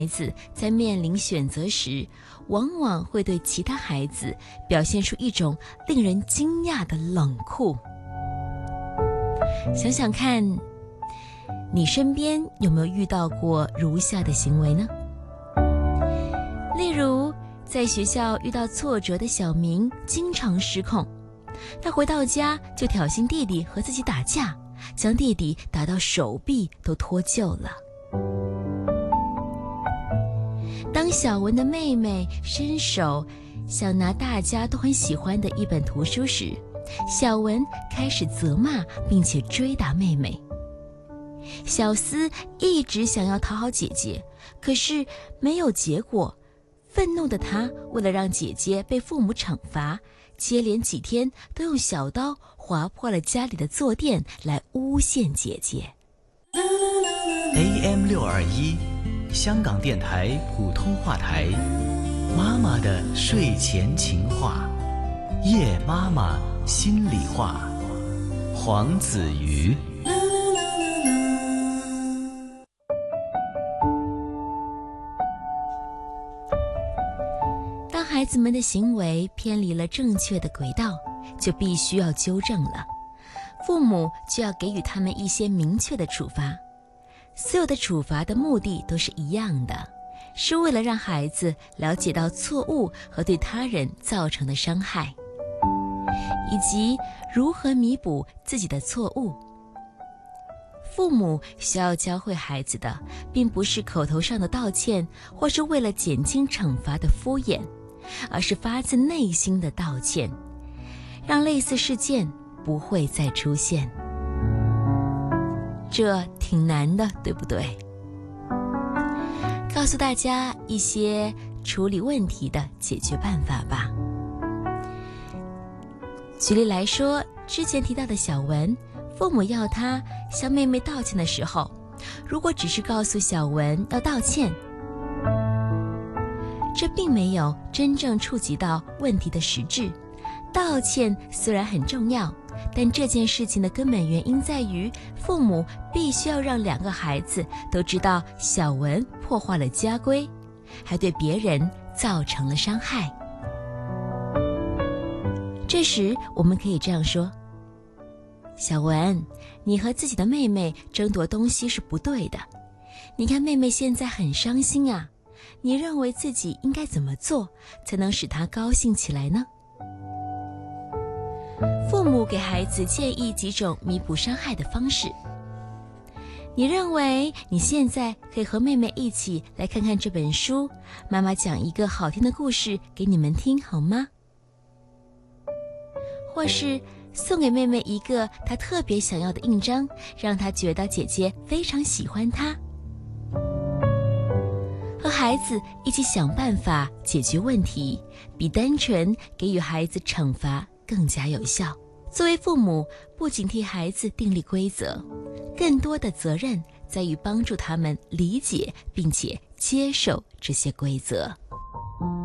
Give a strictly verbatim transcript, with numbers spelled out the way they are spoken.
孩子在面临选择时，往往会对其他孩子表现出一种令人惊讶的冷酷。想想看，你身边有没有遇到过如下的行为呢？例如，在学校遇到挫折的小明经常失控，他回到家就挑衅弟弟和自己打架，将弟弟打到手臂都脱臼了。当小文的妹妹伸手想拿大家都很喜欢的一本图书时，小文开始责骂并且追打妹妹。小思一直想要讨好姐姐，可是没有结果。愤怒的她为了让姐姐被父母惩罚，接连几天都用小刀划破了家里的坐垫来诬陷姐姐。 A M 六二一香港电台普通话台，妈妈的睡前情话，夜妈妈心里话，黄子瑜。 当孩子们的行为偏离了正确的轨道，就必须要纠正了，父母就要给予他们一些明确的处罚。所有的处罚的目的都是一样的，是为了让孩子了解到错误和对他人造成的伤害，以及如何弥补自己的错误。父母需要教会孩子的，并不是口头上的道歉，或是为了减轻惩罚的敷衍，而是发自内心的道歉，让类似事件不会再出现。这挺难的，对不对？告诉大家一些处理问题的解决办法吧。举例来说，之前提到的小文，父母要他向妹妹道歉的时候，如果只是告诉小文要道歉，这并没有真正触及到问题的实质。道歉虽然很重要，但这件事情的根本原因在于，父母必须要让两个孩子都知道小文破坏了家规，还对别人造成了伤害。这时我们可以这样说：小文，你和自己的妹妹争夺东西是不对的，你看妹妹现在很伤心啊，你认为自己应该怎么做才能使她高兴起来呢？父母给孩子建议几种弥补伤害的方式。你认为你现在可以和妹妹一起来看看这本书，妈妈讲一个好听的故事给你们听好吗？或是送给妹妹一个她特别想要的印章，让她觉得姐姐非常喜欢她。和孩子一起想办法解决问题，比单纯给予孩子惩罚更加有效。作为父母，不仅替孩子订立规则，更多的责任在于帮助他们理解并且接受这些规则。